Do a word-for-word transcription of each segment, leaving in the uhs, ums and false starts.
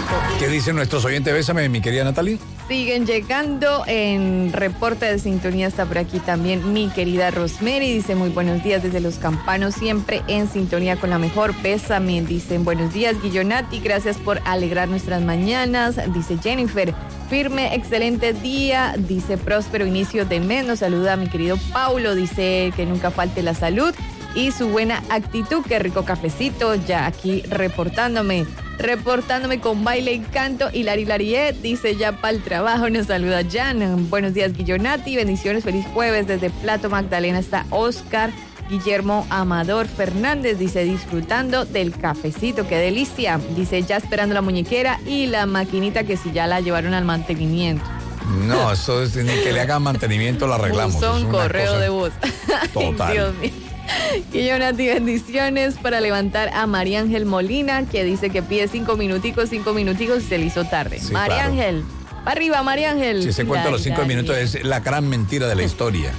¿Qué dicen nuestros oyentes? Bésame, mi querida Natalie. Siguen llegando en reporte de sintonía. Está por aquí también mi querida Rosemary. Dice muy buenos días desde Los Campanos, siempre en sintonía con la mejor. Bésame. Dicen buenos días, Guillonati. Gracias por alegrar nuestras mañanas. Dice Jennifer. Firme, excelente día. Dice próspero inicio de mes. Nos saluda mi querido Paulo. Dice que nunca falte la salud y su buena actitud. Qué rico cafecito. Ya aquí reportándome. Reportándome con baile y canto. Y Lari Lariet dice ya para el trabajo. Nos saluda Jan. Buenos días, Guillonati. Bendiciones. Feliz jueves. Desde Plato Magdalena está Oscar. Guillermo Amador Fernández dice disfrutando del cafecito. Qué delicia. Dice ya esperando la muñequera y la maquinita que si ya la llevaron al mantenimiento. No, eso es ni que le hagan mantenimiento, lo arreglamos. Son correo de voz. Total. Dios mío. Guillonati, bendiciones para levantar a María Ángel Molina, que dice que pide cinco minuticos, cinco minuticos y se le hizo tarde. Sí, María claro. Ángel, para arriba, María Ángel. Si se cuenta los cinco Ay, minutos ay. es la gran mentira de la historia.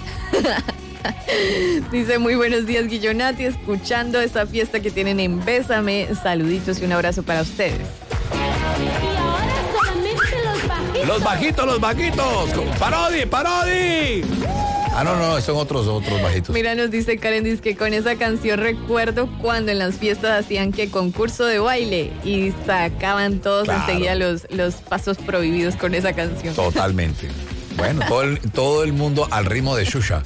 Dice muy buenos días, Guillonati, escuchando esa fiesta que tienen en Bésame. Saluditos y un abrazo para ustedes. Y ahora solamente los bajitos. Los bajitos, los bajitos. Parodi, parodi. Ah, no, no, son otros, otros bajitos. Mira, nos dice Karen, dice que con esa canción recuerdo cuando en las fiestas hacían que concurso de baile y sacaban todos Claro. enseguida los, los pasos prohibidos con esa canción. Totalmente. Bueno, todo el, todo el mundo al ritmo de Shusha.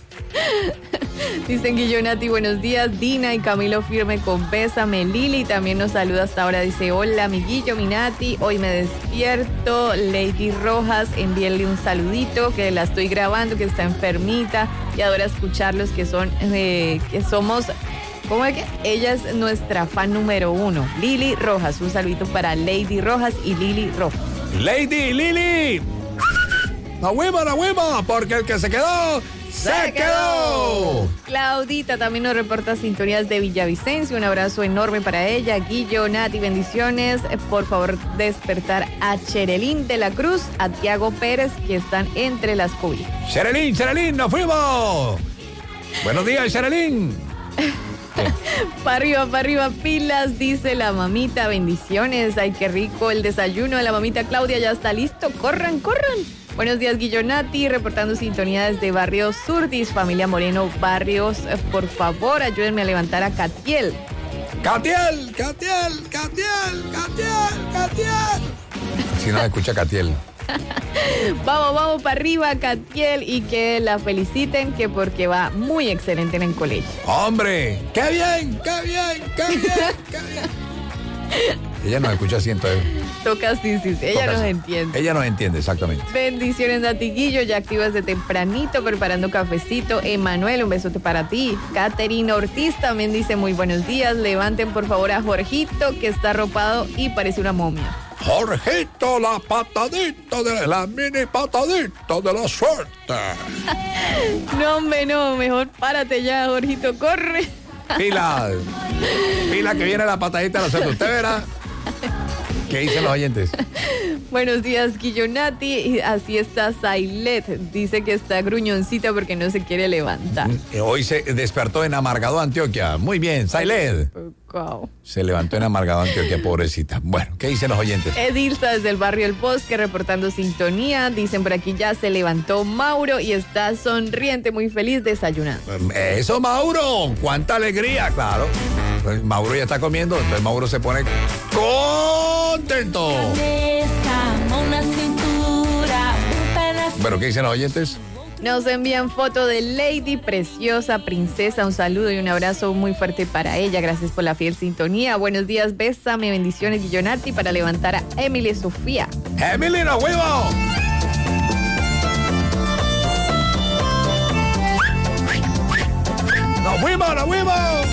Dicen Guillonati, buenos días. Dina y Camilo firme con Bésame. Lili también nos saluda hasta ahora. Dice, hola, amiguillo, Minati. Hoy me despierto. Lady Rojas, envíenle un saludito, que la estoy grabando, que está enfermita y adora escucharlos, que son, eh, que somos, ¿cómo es que? Ella es nuestra fan número uno. Lili Rojas, un saludito para Lady Rojas y Lili Rojas. Lady Lili. La hueva, la hueva, porque el que se quedó, se quedó. Claudita también nos reporta sintonías de Villavicencio. Un abrazo enorme para ella. Guillo, Nati, bendiciones. Por favor, despertar a Cherelín de la Cruz, a Tiago Pérez, que están entre las cobijas. Cherelín, Cherelín, nos fuimos. Buenos días, Cherelín. Para arriba, para arriba, pilas, dice la mamita. Bendiciones. Ay, qué rico el desayuno de la mamita Claudia. Ya está listo. Corran, corran. Buenos días, Guillonati, reportando sintonía desde Barrio Surdis, familia Moreno Barrios. Por favor, ayúdenme a levantar a Catiel. Catiel, Catiel, Catiel, Catiel, Catiel. Si no me escucha Catiel. Vamos, vamos para arriba, Catiel, y que la feliciten, que porque va muy excelente en el colegio. ¡Hombre! ¡Qué bien, qué bien, qué bien, qué bien! Ella nos escucha así, entonces. Toca, sí, sí, sí. Ella toca nos así. entiende. Ella nos entiende, exactamente. Bendiciones, Natiguillo, ya activas de tempranito, preparando cafecito. Emanuel, un besote para ti. Caterina Ortiz también dice muy buenos días. Levanten por favor a Jorgito, que está arropado y parece una momia. Jorgito, la patadita de la mini patadita de la suerte. No, hombre, no, mejor párate ya, Jorgito, corre. Pila, pila que viene la patadita de la suerte. Usted verá. ¿Qué dicen los oyentes? Buenos días, Guillonati. Y así está Sailet. Dice que está gruñoncita porque no se quiere levantar. Hoy se despertó en Amargado, Antioquia. Muy bien, Sailed. Wow. Se levantó en Amargado, Antioquia, pobrecita. Bueno, ¿qué dicen los oyentes? Edilza desde el barrio El Bosque reportando sintonía. Dicen por aquí ya se levantó Mauro y está sonriente, muy feliz desayunando. Eso, Mauro. ¡Cuánta alegría! Claro. Pues Mauro ya está comiendo, entonces Mauro se pone contento. Una cintura, un pedazo. Bueno, ¿qué dicen los oyentes? Nos envían foto de Lady, preciosa princesa. Un saludo y un abrazo muy fuerte para ella. Gracias por la fiel sintonía. Buenos días, bésame, bendiciones, Guillonati, para levantar a Emily Sofía. ¡Emily, no huevo! ¡Nos fuimos, nos fuimos!